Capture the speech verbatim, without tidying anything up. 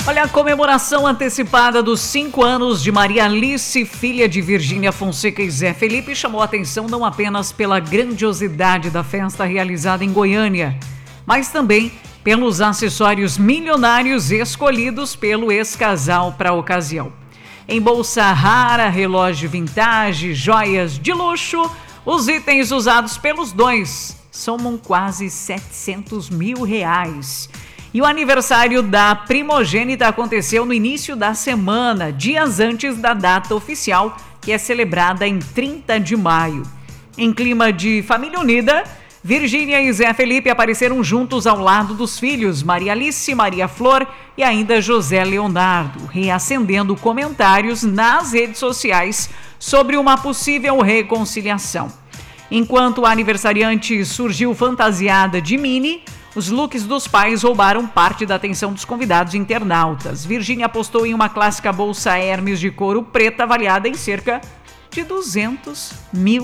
Olha, a comemoração antecipada dos cinco anos de Maria Alice, filha de Virgínia Fonseca e Zé Felipe, chamou a atenção não apenas pela grandiosidade da festa realizada em Goiânia, mas também pelos acessórios milionários escolhidos pelo ex-casal para a ocasião. Em bolsa rara, relógio vintage, joias de luxo, os itens usados pelos dois somam quase setecentos mil reais. E o aniversário da primogênita aconteceu no início da semana, dias antes da data oficial, que é celebrada em trinta de maio. Em clima de família unida, Virgínia e Zé Felipe apareceram juntos ao lado dos filhos Maria Alice, Maria Flor e ainda José Leonardo, reacendendo comentários nas redes sociais sobre uma possível reconciliação. Enquanto a aniversariante surgiu fantasiada de Minnie, os looks dos pais roubaram parte da atenção dos convidados internautas. Virgínia apostou em uma clássica bolsa Hermes de couro preta avaliada em cerca de duzentos mil